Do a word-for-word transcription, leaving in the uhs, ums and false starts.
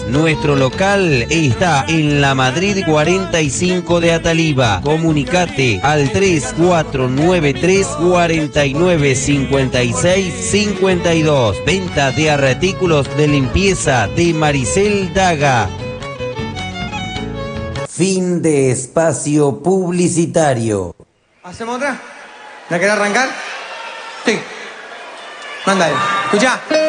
Nuestro local está en la Madrid cuarenta y cinco de Ataliba. Comunicate al tres cuatro nueve tres, cuatro nueve cinco seis cinco dos. Venta de artículos de limpieza de Maricel Daga. Fin de espacio publicitario. ¿Hacemos otra? ¿La querés arrancar? Sí. Mándale. Escuchá.